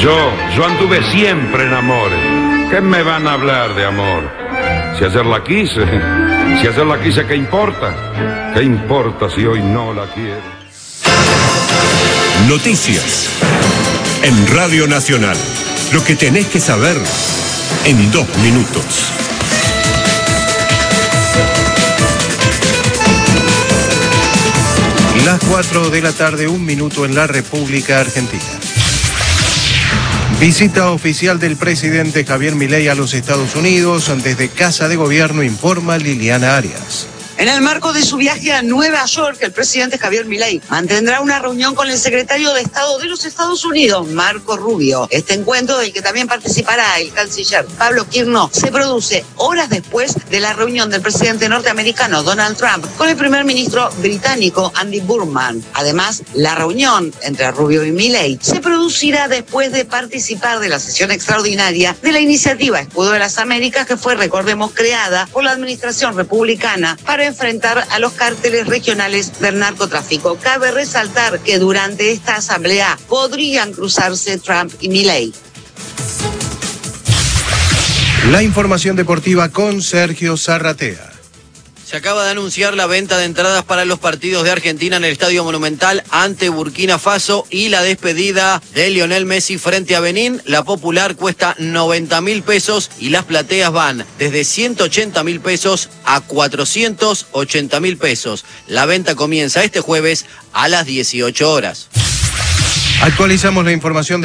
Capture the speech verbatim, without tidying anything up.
Yo, yo anduve siempre en amores. ¿Qué me van a hablar de amor? Si ayer la quise, si ayer la quise, ¿qué importa? ¿Qué importa si hoy no la quiero? Noticias en Radio Nacional. Lo que tenés que saber en dos minutos. Las cuatro de la tarde, un minuto en la República Argentina. Visita oficial del presidente Javier Milei a los Estados Unidos. Desde Casa de Gobierno informa Liliana Arias. En el marco de su viaje a Nueva York, el presidente Javier Milei mantendrá una reunión con el secretario de Estado de los Estados Unidos, Marco Rubio. Este encuentro, del que también participará el canciller Pablo Kirno, se produce horas después de la reunión del presidente norteamericano Donald Trump con el primer ministro británico Andy Burnham. Además, la reunión entre Rubio y Milei se producirá después de participar de la sesión extraordinaria de la iniciativa Escudo de las Américas, que fue, recordemos, creada por la administración republicana para enfrentar a los cárteles regionales del narcotráfico. Cabe resaltar que durante esta asamblea podrían cruzarse Trump y Milei. La información deportiva con Sergio Zarratea. Se acaba de anunciar la venta de entradas para los partidos de Argentina en el Estadio Monumental ante Burkina Faso y la despedida de Lionel Messi frente a Benín. La popular cuesta noventa mil pesos y las plateas van desde ciento ochenta mil pesos a cuatrocientos ochenta mil pesos. La venta comienza este jueves a las dieciocho horas. Actualizamos la información de